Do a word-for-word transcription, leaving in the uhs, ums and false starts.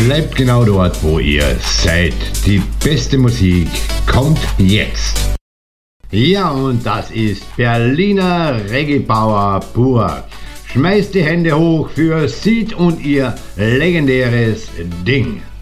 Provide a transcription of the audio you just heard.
Bleibt genau dort, wo ihr seid. Die beste Musik kommt jetzt. Ja, und das ist Berliner Reggae Power pur. Schmeißt die Hände hoch für Seed und ihr legendäres Ding.